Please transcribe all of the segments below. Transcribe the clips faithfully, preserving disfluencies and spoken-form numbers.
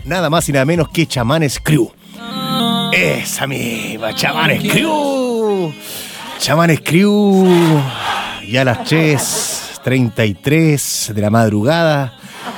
nada más y nada menos que Chamanes Crew. Esa misma, Chamanes Crew. Chamanes Crew. Ya a las tres treinta y tres de la madrugada.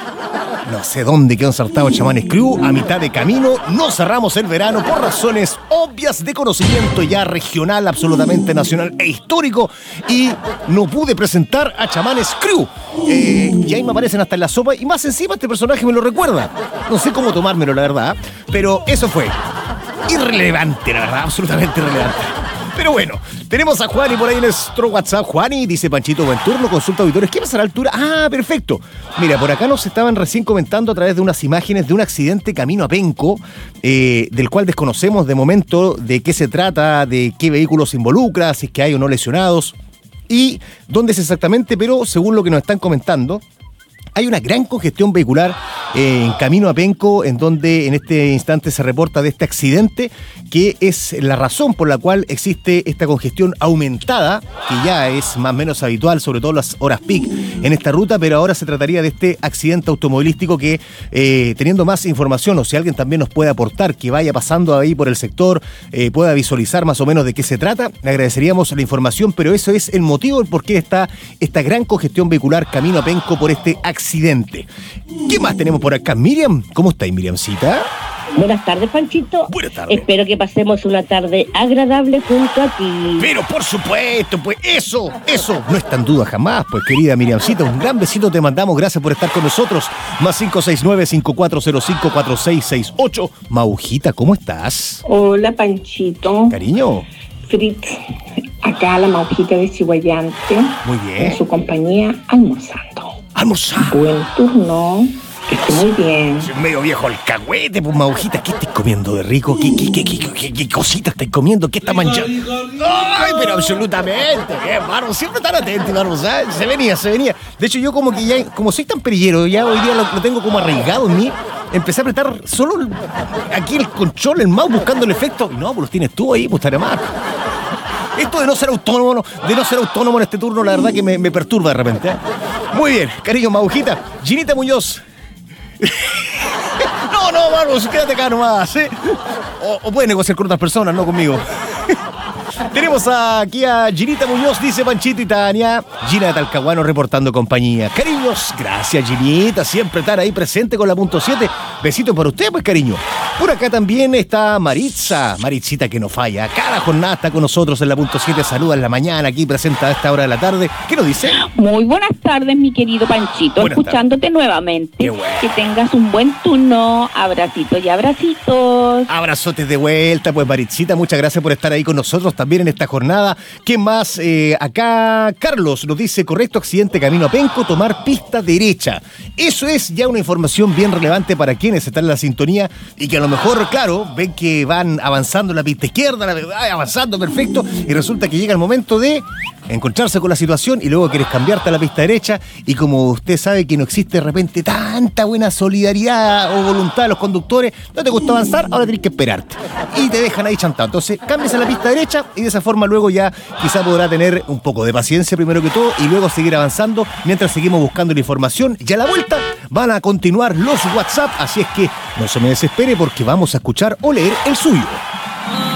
No sé dónde quedó ensartado Chamanes Crew. A mitad de camino, no cerramos el verano por razones obvias de conocimiento ya regional, absolutamente nacional e histórico. Y no pude presentar a Chamanes Crew. Eh, y ahí me aparecen hasta en la sopa. Y más encima este personaje me lo recuerda. No sé cómo tomármelo, la verdad. Pero eso fue irrelevante, la verdad, absolutamente irrelevante. Pero bueno, tenemos a Juani por ahí en nuestro WhatsApp. Juani dice: Panchito, buen turno, consulta auditores. ¿Qué pasa a la altura? Ah, perfecto. Mira, por acá nos estaban recién comentando a través de unas imágenes de un accidente camino a Penco, eh, del cual desconocemos de momento de qué se trata, de qué vehículos se involucra, si es que hay o no lesionados y dónde es exactamente, pero según lo que nos están comentando, hay una gran congestión vehicular eh, en camino a Penco, en donde en este instante se reporta de este accidente, que es la razón por la cual existe esta congestión aumentada, que ya es más o menos habitual, sobre todo las horas peak en esta ruta, pero ahora se trataría de este accidente automovilístico que, eh, teniendo más información, o si alguien también nos puede aportar, que vaya pasando ahí por el sector, eh, pueda visualizar más o menos de qué se trata, le agradeceríamos la información, pero eso es el motivo por qué está esta gran congestión vehicular camino a Penco por este accidente. Accidente. ¿Qué más tenemos por acá? Miriam, ¿cómo estáis, Miriamcita? Buenas tardes, Panchito. Buenas tardes. Espero que pasemos una tarde agradable junto a ti. Pero por supuesto, pues eso, eso no está en duda jamás, pues querida Miriamcita, un gran besito te mandamos, gracias por estar con nosotros. Más cinco seis nueve, cinco cuatro cero cinco, cuatro seis seis ocho. Maujita, ¿cómo estás? Hola, Panchito. Cariño. Fritz, acá la Maujita de Chihuayante. Muy bien. En su compañía, almorzando. Almorzando. Buen turno. Que esté muy bien. Soy medio viejo alcahuete, pues, Maujita. ¿Qué estás comiendo de rico? ¿Qué, qué, qué, qué, qué, qué cositas estás comiendo? ¿Qué estás manchando? Ay, pero absolutamente. Bien, Marvo, siempre tan atento, Marvo, ¿sabes? Se venía, se venía. De hecho, yo como que ya, como soy tan perillero, ya hoy día lo, lo tengo como arraigado en mí. Empecé a apretar solo el, aquí el control, el mouse, buscando el efecto. Y no, pues los tienes tú ahí, pues estaré más. Esto de no ser autónomo, de no ser autónomo en este turno, la verdad que me, me perturba de repente, ¿eh? Muy bien, cariño, Maujita. Ginita Muñoz. No, no, vamos, quédate acá nomás, ¿eh? O, o puedes negociar con otras personas, no conmigo. Tenemos aquí a Ginita Muñoz, dice Panchito y Tania. Gina de Talcahuano reportando compañía. Cariños, gracias Ginita, siempre estar ahí presente con la punto siete. Besito para usted, pues, cariño. Por acá también está Maritza, Maritzita que no falla. Cada jornada está con nosotros en la punto siete. Saluda en la mañana, aquí presenta a esta hora de la tarde. ¿Qué nos dice? Muy buenas tardes, mi querido Panchito. Buenas escuchándote tardes. Nuevamente. Qué bueno. Que tengas un buen turno. Abracitos y abracitos. Abrazotes de vuelta, pues, Maritzita. Muchas gracias por estar ahí con nosotros también en esta jornada. ¿Qué más? Eh, acá Carlos nos dice: correcto, accidente camino a Penco, tomar pista derecha. Eso es ya una información bien relevante para quienes están en la sintonía y que a lo mejor, claro, ven que van avanzando en la pista izquierda, la verdad, avanzando perfecto, y resulta que llega el momento de encontrarse con la situación y luego quieres cambiarte a la pista derecha, y como usted sabe que no existe de repente tanta buena solidaridad o voluntad de los conductores, no te gusta avanzar, ahora tienes que esperarte y te dejan ahí chantado. Entonces cambias a la pista derecha y de esa forma luego ya quizá podrá tener un poco de paciencia primero que todo y luego seguir avanzando mientras seguimos buscando la información. Y a la vuelta van a continuar los WhatsApp, así es que no se me desespere porque vamos a escuchar o leer el suyo.